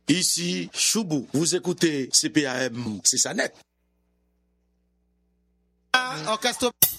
Ici Choubou, vous écoutez CPAM, c'est ça net. Orchestre